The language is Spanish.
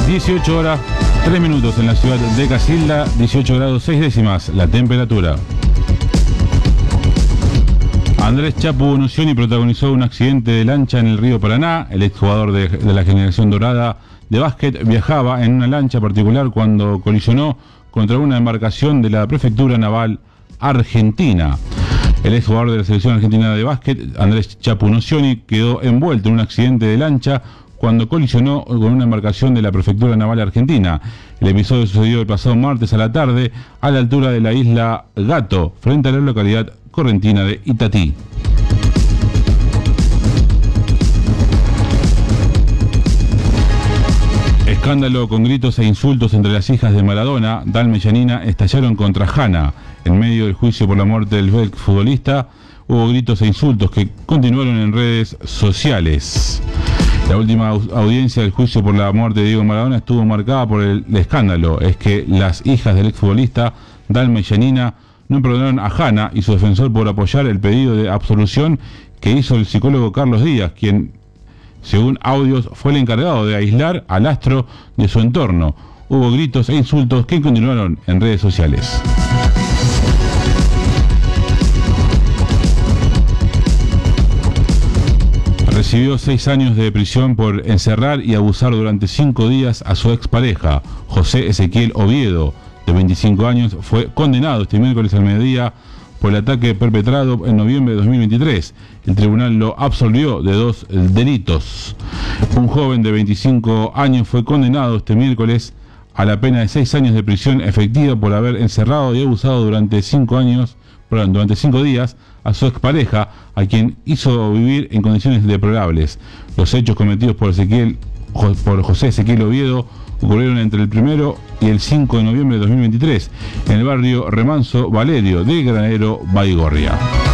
18 horas 3 minutos en la ciudad de Casilda, 18 grados 6 décimas la temperatura. Andrés Chapu Nocioni protagonizó un accidente de lancha en el río Paraná. El exjugador de la generación dorada de básquet viajaba en una lancha particular cuando colisionó contra una embarcación de la Prefectura Naval Argentina. El exjugador de la selección argentina de básquet, Andrés Chapu Nocioni, quedó envuelto en un accidente de lancha cuando colisionó con una embarcación de la Prefectura Naval Argentina. El episodio sucedió el pasado martes a la tarde a la altura de la isla Gato, frente a la localidad correntina de Itatí. Escándalo con gritos e insultos entre las hijas de Maradona. Dalma y Janina estallaron contra Jana. En medio del juicio por la muerte del futbolista, hubo gritos e insultos que continuaron en redes sociales. La última audiencia del juicio por la muerte de Diego Maradona estuvo marcada por el escándalo. Es que las hijas del exfutbolista, Dalma y Janina, no perdonaron a Jana y su defensor por apoyar el pedido de absolución que hizo el psicólogo Carlos Díaz, quien, según audios, fue el encargado de aislar al astro de su entorno. Hubo gritos e insultos que continuaron en redes sociales. Recibió 6 años de prisión por encerrar y abusar durante 5 días a su expareja. José Ezequiel Oviedo, de 25 años, fue condenado este miércoles al mediodía por el ataque perpetrado en noviembre de 2023. El tribunal lo absolvió de 2 delitos. Un joven de 25 años fue condenado este miércoles a la pena de 6 años de prisión efectiva por haber encerrado y abusado durante 5 días a su expareja, a quien hizo vivir en condiciones deplorables. Los hechos cometidos por José Ezequiel Oviedo ocurrieron entre el 1 y el 5 de noviembre de 2023 en el barrio Remanso Valerio de Granadero, Baigorria.